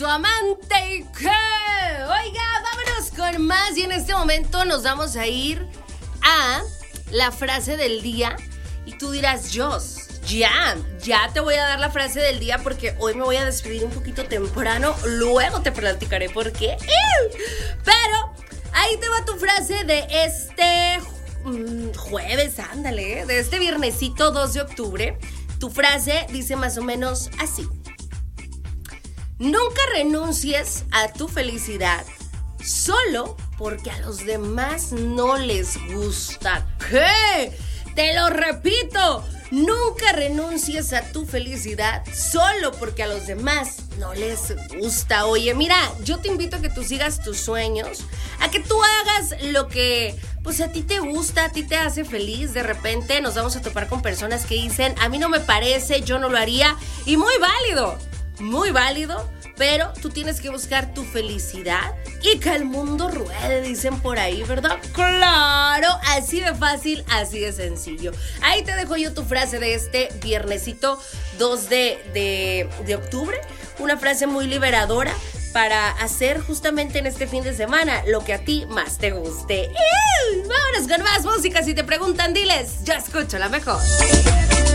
Tu amante y qué. Oiga, vámonos con más y en este momento nos vamos a ir a la frase del día y tú dirás, Jos, ya te voy a dar la frase del día porque hoy me voy a despedir un poquito temprano, luego te platicaré por qué. Pero ahí te va tu frase de este jueves, ándale, de este viernesito 2 de octubre. Tu frase dice más o menos así: nunca renuncies a tu felicidad solo porque a los demás no les gusta. ¿Qué? Te lo repito. Nunca renuncies a tu felicidad solo porque a los demás no les gusta. Oye, mira, yo te invito a que tú sigas tus sueños, a que tú hagas lo que pues a ti te gusta, a ti te hace feliz. De repente nos vamos a topar con personas que dicen, a mí no me parece, yo no lo haría. Y muy válido, pero tú tienes que buscar tu felicidad y que el mundo ruede, dicen por ahí, ¿verdad? ¡Claro! Así de fácil, así de sencillo. Ahí te dejo yo tu frase de este viernesito 2 de octubre. Una frase muy liberadora para hacer justamente en este fin de semana lo que a ti más te guste. Vámonos con más música. Si te preguntan, diles, yo escucho la mejor.